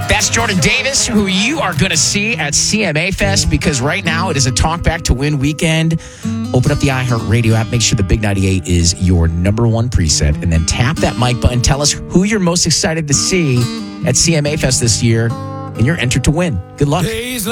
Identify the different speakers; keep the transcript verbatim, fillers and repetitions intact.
Speaker 1: That's Jordan Davis, who you are going to see at C M A Fest, because right now it is a Talk Back to Win weekend. Open up the iHeartRadio app. Make sure the Big ninety-eight is your number one preset. And then tap that mic button. Tell us who you're most excited to see at C M A Fest this year. And you're entered to win. Good luck.